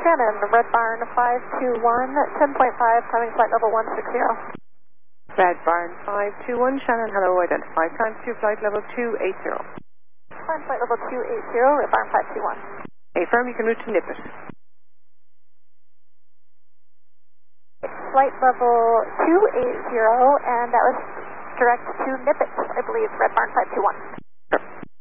Shannon, Red Barn 521, 10.5, climbing flight level 160. Red Barn 521, Shannon, hello, identify. Climb to flight level 280. Climb flight level 280, Red Barn 521. Affirm, you can route to Nippet. Flight level 280, and that was direct to Nippet, I believe, Red Barn 521.